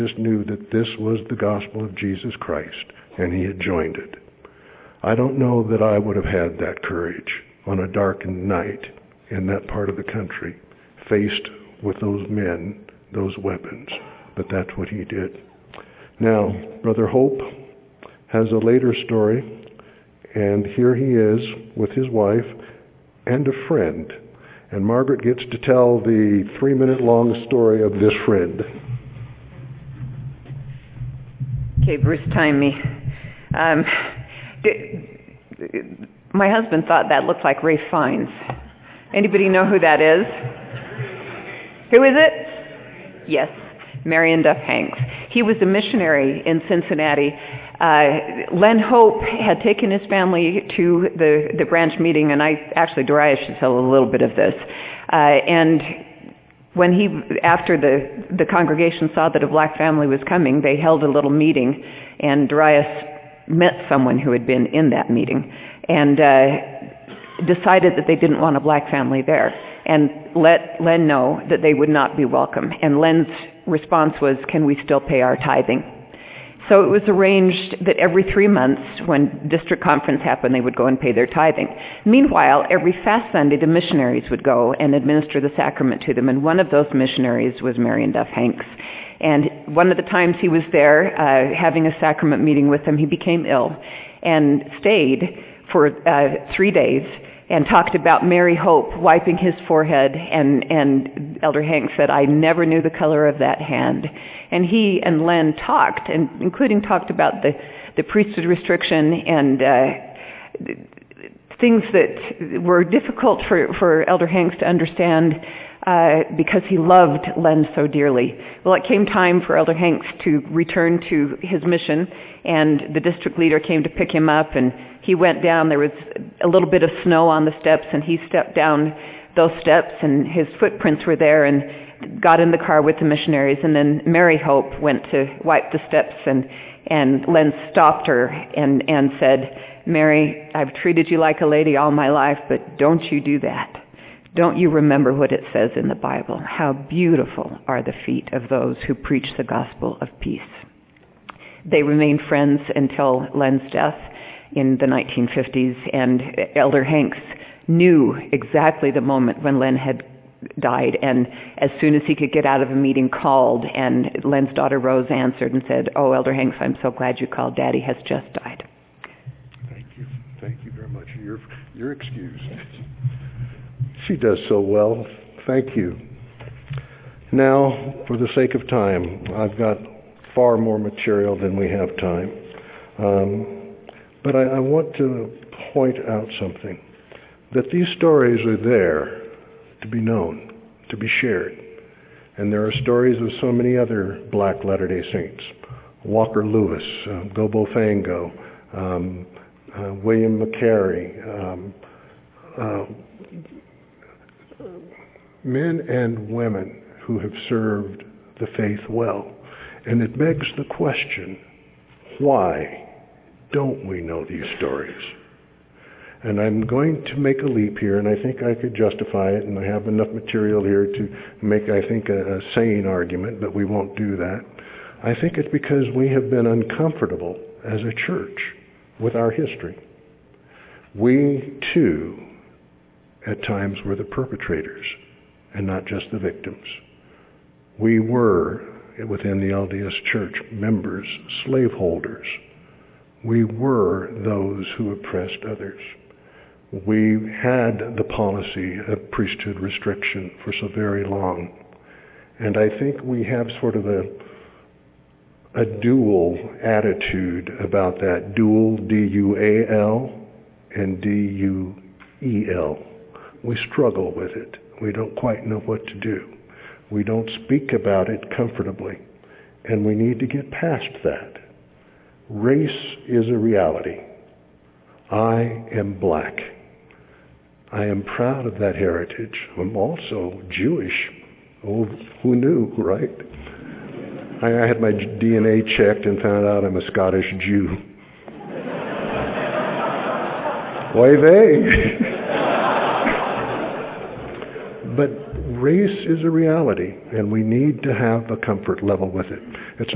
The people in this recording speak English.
just knew that this was the gospel of Jesus Christ, and he had joined it. I don't know that I would have had that courage on a darkened night in that part of the country, faced with those men, those weapons, but that's what he did. Now, Brother Hope has a later story, and here he is with his wife and a friend. And Margaret gets to tell the 3-minute-long story of this friend. Okay, Bruce, time me. My husband thought that looked like Ray Fiennes. Anybody know who that is? Who is it? Yes, Marion Duff Hanks. He was a missionary in Cincinnati. Len Hope had taken his family to the branch meeting, and Darius should tell a little bit of this. And when after the congregation saw that a black family was coming, they held a little meeting, and Darius met someone who had been in that meeting, and decided that they didn't want a black family there, and let Len know that they would not be welcome. And Len's response was, "Can we still pay our tithing?" So it was arranged that every 3 months, when district conference happened, they would go and pay their tithing. Meanwhile, every fast Sunday, the missionaries would go and administer the sacrament to them, and one of those missionaries was Marion Duff Hanks. And one of the times he was there, having a sacrament meeting with them, he became ill and stayed for 3 days and talked about Mary Hope wiping his forehead, and Elder Hanks said, "I never knew the color of that hand." And he and Len talked, and including talked about the priesthood restriction and things that were difficult for Elder Hanks to understand because he loved Len so dearly. Well, it came time for Elder Hanks to return to his mission, and the district leader came to pick him up, and he went down. There was a little bit of snow on the steps, and he stepped down those steps, and his footprints were there, and got in the car with the missionaries. And then Mary Hope went to wipe the steps, and Len stopped her and said, "Mary, I've treated you like a lady all my life, but don't you do that. Don't you remember what it says in the Bible? How beautiful are the feet of those who preach the gospel of peace." They remained friends until Len's death in the 1950s, and Elder Hanks knew exactly the moment when Len had died, and as soon as he could get out of a meeting, called, and Len's daughter Rose answered and said, "Oh, Elder Hanks, I'm so glad you called. Daddy has just died." Thank you very much. You're excused. She does so well. Thank you. Now, for the sake of time, I've got far more material than we have time. But I want to point out something, that these stories are there to be known, to be shared. And there are stories of so many other black Latter-day Saints. Walker Lewis, Gobo Fango, William McCary, men and women who have served the faith well. And it begs the question, why don't we know these stories? And I'm going to make a leap here, and I think I could justify it, and I have enough material here to make, I think, a sane argument, but we won't do that. I think it's because we have been uncomfortable as a church with our history. We, too, at times were the perpetrators and not just the victims. We were, within the LDS Church, members, slaveholders. We were those who oppressed others. We had the policy of priesthood restriction for so very long. And I think we have sort of a dual attitude about that. Dual, D-U-A-L, and D-U-E-L. We struggle with it. We don't quite know what to do. We don't speak about it comfortably. And we need to get past that. Race is a reality. I am black. I am proud of that heritage. I'm also Jewish. Oh, who knew, right? I had my DNA checked and found out I'm a Scottish Jew. Why they? But race is a reality, and we need to have a comfort level with it. It's